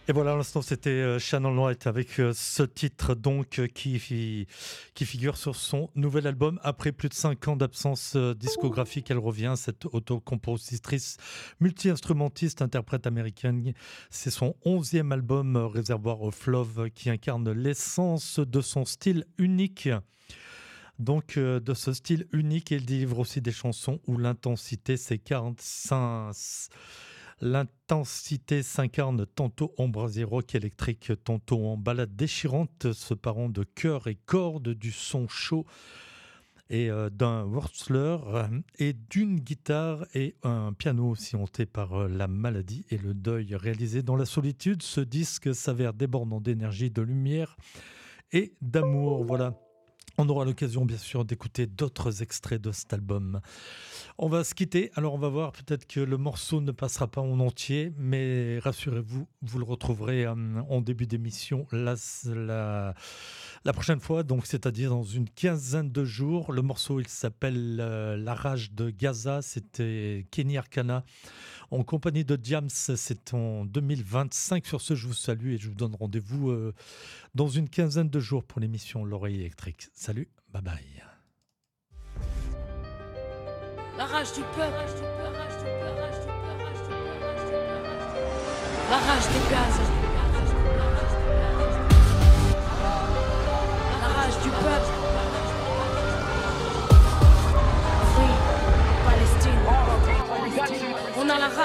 Et voilà, à l'instant, c'était Shannon White avec ce titre donc qui figure sur son nouvel album. Après plus de 5 ans d'absence discographique, elle revient, cette autocompositrice, multi-instrumentiste, interprète américaine. C'est son 11e album, Reservoir of Love, qui incarne l'essence de son style unique. Donc, de ce style unique, elle délivre aussi des chansons où l'intensité s'incarne tantôt en brasier rock électrique, tantôt en ballade déchirante, se parant de chœur et cordes, du son chaud et d'un Wurzler et d'une guitare et un piano aussi hanté par la maladie et le deuil. Réalisé dans la solitude, ce disque s'avère débordant d'énergie, de lumière et d'amour. Voilà. On aura l'occasion, bien sûr, d'écouter d'autres extraits de cet album. On va se quitter. Alors, on va voir. Peut-être que le morceau ne passera pas en entier, mais rassurez-vous, vous le retrouverez en début d'émission la prochaine fois, donc c'est-à-dire dans une quinzaine de jours. Le morceau, il s'appelle La rage de Gaza. C'était Kenny Arcana en compagnie de Diams. C'est en 2025. Sur ce, je vous salue et je vous donne rendez-vous dans une quinzaine de jours pour l'émission L'Oreille électrique. Salut, bye bye. La rage du peuple, la rage du peuple, la rage de Gaza, la rage du peuple. Free Palestine. On a la rage.